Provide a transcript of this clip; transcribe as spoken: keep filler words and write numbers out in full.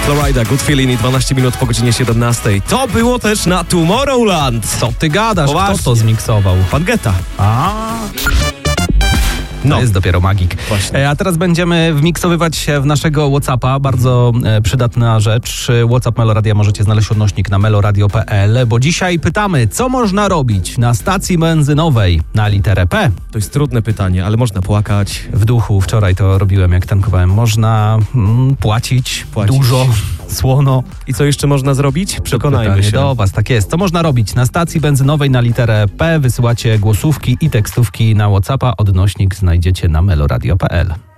Florida, Good Feeling i dwanaście minut po godzinie siedemnastej. To było też na Tomorrowland. Co ty gadasz? Poważnie. Kto to zmiksował? Pan Geta. A. No. To jest dopiero magik. E, a teraz będziemy wmiksowywać się w naszego WhatsAppa. Bardzo e, przydatna rzecz. WhatsApp Meloradia możecie znaleźć odnośnik na meloradio kropka p l, bo dzisiaj pytamy, co można robić na stacji benzynowej na literę P. To jest trudne pytanie, ale można płakać. W duchu, wczoraj to robiłem, jak tankowałem. Można mm, płacić, Płacić. dużo, słono. I co jeszcze można zrobić? Przekonajmy Pytanie się. do was, tak jest. Co można robić? Na stacji benzynowej na literę P wysyłacie głosówki i tekstówki na WhatsAppa. Odnośnik znajdziecie na meloradio kropka p l.